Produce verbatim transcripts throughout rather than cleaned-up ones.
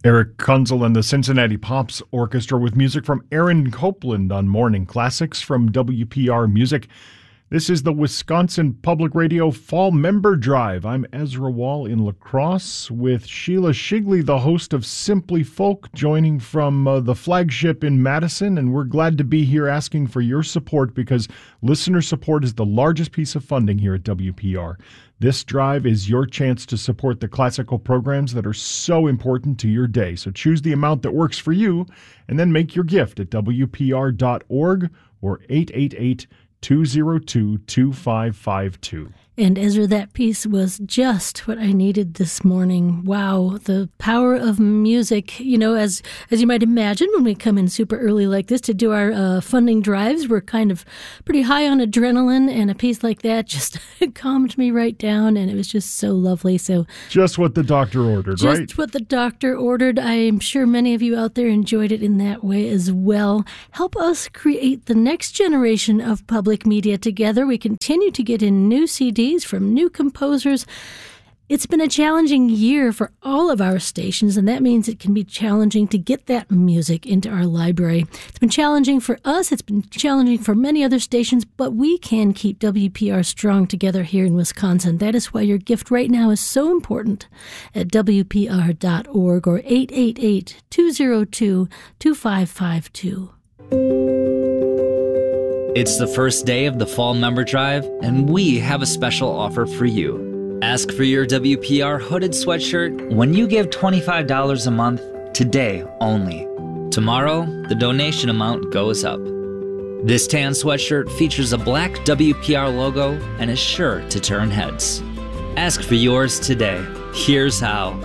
Eric Kunzel and the Cincinnati Pops Orchestra with music from Aaron Copland on Morning Classics from W P R Music. This is the Wisconsin Public Radio Fall Member Drive. I'm Ezra Wall in La Crosse with Sheila Shigley, the host of Simply Folk, joining from uh, the flagship in Madison. And we're glad to be here asking for your support because listener support is the largest piece of funding here at W P R. This drive is your chance to support the classical programs that are so important to your day. So choose the amount that works for you and then make your gift at W P R dot org or eight eight eight, two zero two, two five five two. And Ezra, that piece was just what I needed this morning. Wow, the power of music. You know, as as you might imagine, when we come in super early like this to do our uh, funding drives, we're kind of pretty high on adrenaline, and a piece like that just calmed me right down, and it was just so lovely. So just what the doctor ordered, just right? Just what the doctor ordered. I'm sure many of you out there enjoyed it in that way as well. Help us create the next generation of public media together. We continue to get in new C Ds from new composers. It's been a challenging year for all of our stations, and that means it can be challenging to get that music into our library. It's been challenging for us. It's been challenging for many other stations, but we can keep W P R strong together here in Wisconsin. That is why your gift right now is so important at W P R dot org or eight eight eight, two zero two, two five five two. It's the first day of the Fall Member Drive, and we have a special offer for you. Ask for your W P R hooded sweatshirt when you give twenty-five dollars a month, today only. Tomorrow, the donation amount goes up. This tan sweatshirt features a black W P R logo and is sure to turn heads. Ask for yours today. Here's how.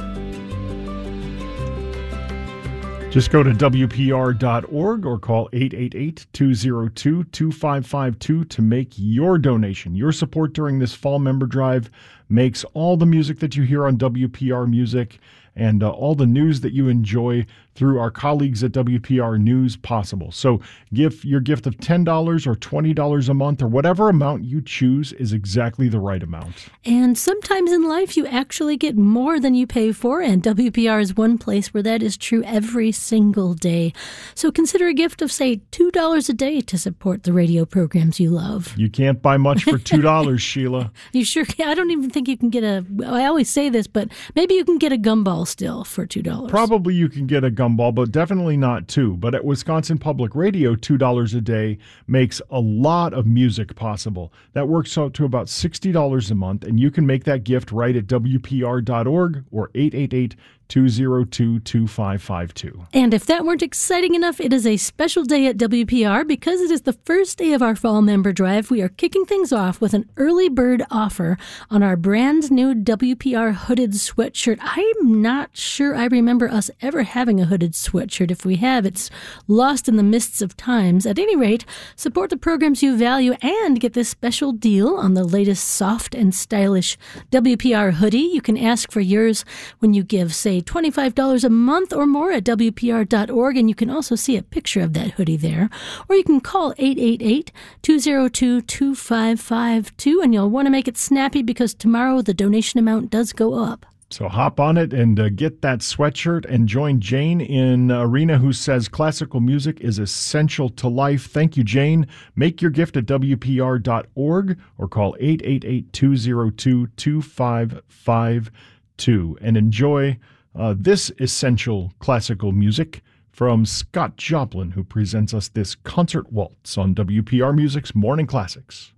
Just go to W P R dot org or call eight eight eight, two zero two, two five five two to make your donation. Your support during this Fall Member Drive makes all the music that you hear on W P R Music and uh, all the news that you enjoy through our colleagues at W P R News possible. So give your gift of ten dollars or twenty dollars a month or whatever amount you choose is exactly the right amount. And sometimes in life you actually get more than you pay for, and W P R is one place where that is true every single day. So consider a gift of, say, two dollars a day to support the radio programs you love. You can't buy much for two dollars, Sheila. You sure can? I don't even think you can get a, I always say this, but maybe you can get a gumball still for two dollars. Probably you can get a gumball, but definitely not two. But at Wisconsin Public Radio, two dollars a day makes a lot of music possible. That works out to about sixty dollars a month, and you can make that gift right at W P R dot org or eight eight eight, two zero two, two five five two. And if that weren't exciting enough, it is a special day at W P R because it is the first day of our Fall Member Drive. We are kicking things off with an early bird offer on our brand new W P R hooded sweatshirt. I'm not sure I remember us ever having a hooded sweatshirt. If we have, it's lost in the mists of times. At any rate, support the programs you value and get this special deal on the latest soft and stylish W P R hoodie. You can ask for yours when you give, say, twenty-five dollars a month or more at W P R dot org, and you can also see a picture of that hoodie there. Or you can call eight eight eight, two zero two, two five five two, and you'll want to make it snappy because tomorrow the donation amount does go up. So hop on it and uh, get that sweatshirt and join Jane in Arena, who says classical music is essential to life. Thank you, Jane. Make your gift at W P R dot org or call eight eight eight, two zero two, two five five two and enjoy uh, this essential classical music from Scott Joplin, who presents us this concert waltz on W P R Music's Morning Classics.